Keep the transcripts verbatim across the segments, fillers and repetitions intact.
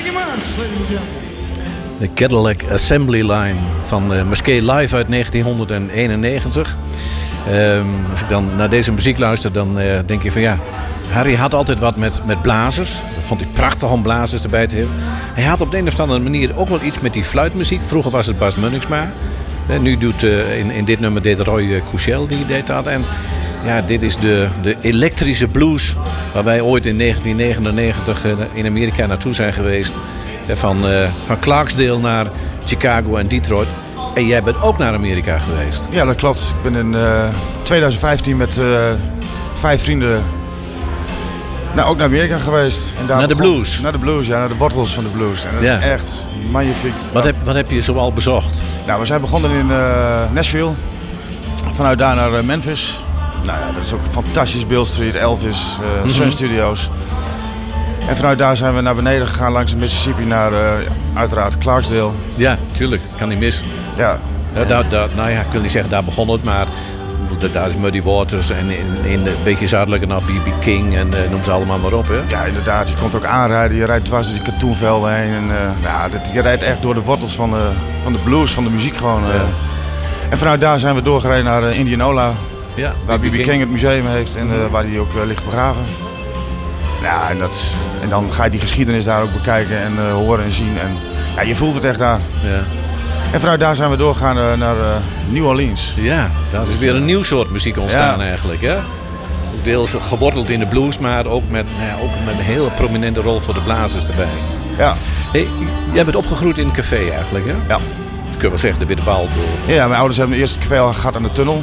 you much, ladies and gentlemen. De Cadillac Assembly Line van uh, Musquet live uit negentien eenennegentig. Um, als ik dan naar deze muziek luister, dan uh, denk je van ja... Harry had altijd wat met, met blazers. Dat vond ik prachtig om blazers erbij te hebben. Hij had op de een of andere manier ook wel iets met die fluitmuziek. Vroeger was het Bas Munningsma. Uh, nu doet uh, in, in dit nummer deed Roy uh, Couchel, die deed dat. En ja, dit is de, de elektrische blues waar wij ooit in negentien negenennegentig uh, in Amerika naartoe zijn geweest. Uh, van, uh, van Clarksdale naar Chicago en Detroit. En jij bent ook naar Amerika geweest. Ja, dat klopt. Ik ben in uh, twintig vijftien met uh, vijf vrienden nou, ook naar Amerika geweest. En daar naar de begon, blues? Naar de blues, ja. Naar de wortels van de blues. En dat ja. is echt magnifiek. Wat, nou, heb, wat heb je zoal bezocht? Nou, we zijn begonnen in uh, Nashville. Vanuit daar naar uh, Memphis. Nou ja, dat is ook fantastisch. Beale Street, Elvis, uh, mm-hmm. Sun Studios. En vanuit daar zijn we naar beneden gegaan langs de Mississippi naar uh, uiteraard Clarksdale. Ja, tuurlijk. Kan niet mis. Ja. ja daar, daar, nou ja, ik wil niet zeggen daar begon het, maar daar is Muddy Waters en in, in een beetje zuidelijker naar B B King en uh, noem ze allemaal maar op. Hè? Ja, inderdaad. Je komt ook aanrijden. Je rijdt dwars door die katoenvelden heen. En, uh, ja, dit, je rijdt echt door de wortels van de, van de blues, van de muziek gewoon. Uh. Ja. En vanuit daar zijn we doorgereden naar uh, Indianola. Ja, waar B B King. King het museum heeft en uh, waar hij ook uh, ligt begraven. Ja, en, dat, en dan ga je die geschiedenis daar ook bekijken en uh, horen en zien. En, ja, je voelt het echt daar. Ja. En vanuit daar zijn we doorgegaan uh, naar uh, New Orleans. Ja, dat is weer een nieuw soort muziek ontstaan ja. eigenlijk. Hè? Deels geworteld in de blues, maar ook met, nou ja, ook met een hele prominente rol voor de blazers erbij. Ja. Hey, jij bent opgegroeid in een café eigenlijk, hè? Ja. Kun je wel zeggen, de Witte Bal. Ja, mijn ouders hebben het eerste café al gehad aan de tunnel.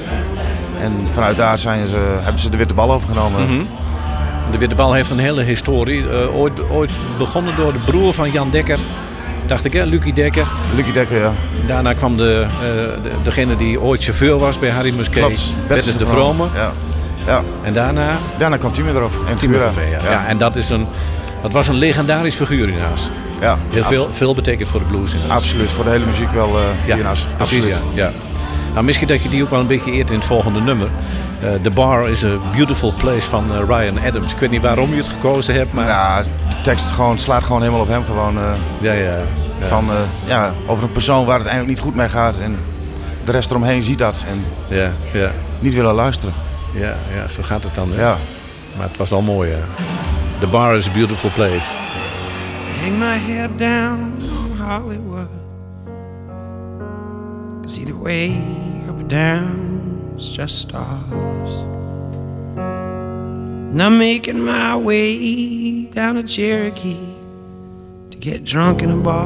En vanuit daar zijn ze, hebben ze de Witte Bal overgenomen. Mm-hmm. De Witte Bal heeft een hele historie. Uh, ooit, ooit begonnen door de broer van Jan Dekker. Dacht ik, hè? Lucie Dekker. Lucie Dekker, ja. Daarna kwam de, uh, de, degene die ooit chauffeur was bij Harry Musquet. Bertus de Vrome. Ja. Ja. En daarna? Daarna kwam Timo erop. En Timo van Vee, ja. Ja. Ja. En dat, is een, dat was een legendarisch figuur hiernaast. Ja. Heel veel, veel betekent voor de blues hiernaast. Absoluut, voor de hele muziek wel uh, ja, hiernaast. Precies, ja. ja. Nou, misschien dat je die ook wel een beetje eert in het volgende nummer. Uh, The Bar is a Beautiful Place van uh, Ryan Adams. Ik weet niet waarom je het gekozen hebt, maar... Ja, de tekst gewoon, slaat gewoon helemaal op hem. Gewoon, uh, ja, ja, ja. Van, uh, ja, over een persoon waar het eigenlijk niet goed mee gaat. En de rest eromheen ziet dat. En ja, ja. niet willen luisteren. Ja, ja, zo gaat het dan. Hè? Ja. Maar het was wel mooi. Hè? The Bar is a Beautiful Place. Hang my head down on Hollywood. Cause either way up or down, it's just stars. And I'm making my way down to Cherokee to get drunk in a bar.